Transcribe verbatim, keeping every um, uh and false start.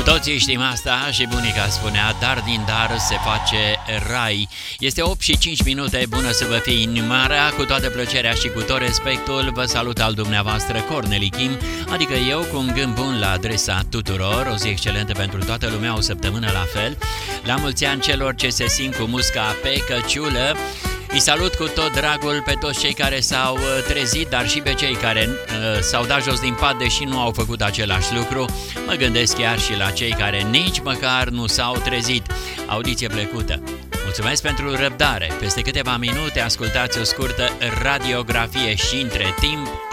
Toți știm asta și bunica spunea, dar din dar se face rai. Este opt și cinci minute, bună să vă fie inimarea, cu toată plăcerea și cu tot respectul, vă salut al dumneavoastră Corneli Kim, adică eu cu un gând bun la adresa tuturor, o zi excelentă pentru toată lumea, o săptămână la fel. La mulți ani celor ce se simt cu musca pe căciulă. Îi salut cu tot dragul pe toți cei care s-au trezit, dar și pe cei care uh, s-au dat jos din pat, deși nu au făcut același lucru. Mă gândesc chiar și la cei care nici măcar nu s-au trezit. Audiție plăcută! Mulțumesc pentru răbdare! Peste câteva minute ascultați o scurtă radiografie și între timp